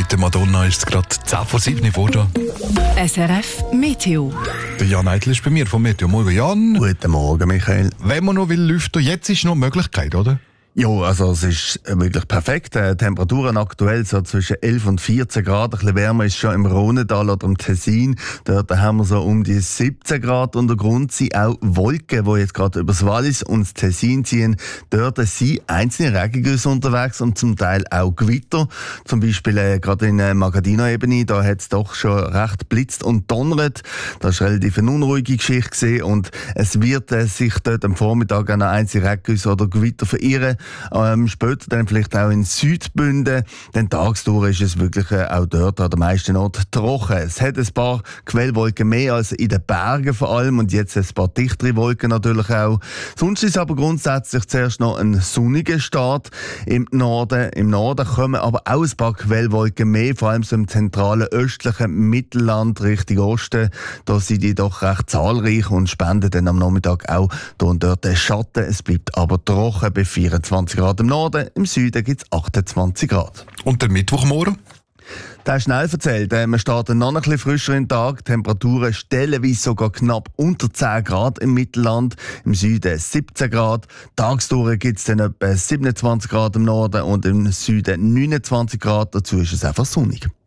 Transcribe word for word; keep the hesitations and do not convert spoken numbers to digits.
Mit der Madonna ist es gerade zehn vor sieben geworden. S R F Meteo. Der Jan Eitel ist bei mir vom Meteo. Morgen, Jan. Guten Morgen, Michael. Wenn man noch will lüften, jetzt ist noch eine Möglichkeit, oder? Ja, also es ist wirklich perfekt. Die Temperaturen aktuell so zwischen elf und vierzehn Grad. Ein bisschen wärmer ist schon im Rhônetal oder im Tessin. Dort haben wir so um die siebzehn Grad. Und der Grund sind auch Wolken, die jetzt gerade über das Wallis und das Tessin ziehen. Dort sind einzelne Regengüsse unterwegs und zum Teil auch Gewitter. Zum Beispiel äh, gerade in der Magadino-Ebene, da hat es doch schon recht blitzt und donnert. Das war relativ eine unruhige Geschichte gewesen. Und es wird äh, sich dort am Vormittag an einzelne Regengüsse oder Gewitter verirren. Ähm, später dann vielleicht auch in Südbünden. Denn tagsdurch ist es wirklich äh, auch dort an den meisten Orten trocken. Es hat ein paar Quellwolken mehr als in den Bergen vor allem und jetzt ein paar dichtere Wolken natürlich auch. Sonst ist aber grundsätzlich zuerst noch ein sonniger Start im Norden. Im Norden kommen aber auch ein paar Quellwolken mehr, vor allem so im zentralen östlichen Mittelland Richtung Osten. Da sind die doch recht zahlreich und spenden dann am Nachmittag auch hier und dort den Schatten. Es bleibt aber trocken bei vierundzwanzig Grad im Norden, im Süden gibt es achtundzwanzig Grad. Und der Mittwochmorgen? Das ist schnell erzählt. Wir starten noch ein bisschen frischer in den Tag. Temperaturen stellenweise sogar knapp unter zehn Grad im Mittelland, im Süden siebzehn Grad. Tagsdurch gibt es dann etwa siebenundzwanzig Grad im Norden und im Süden neunundzwanzig Grad. Dazu ist es einfach sonnig.